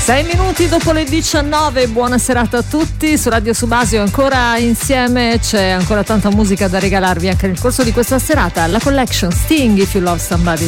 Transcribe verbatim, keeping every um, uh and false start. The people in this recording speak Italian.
sei minuti dopo le diciannove, buona serata a tutti. Su Radio Subasio ancora insieme, c'è ancora tanta musica da regalarvi anche nel corso di questa serata. La collection Sting, If You Love Somebody.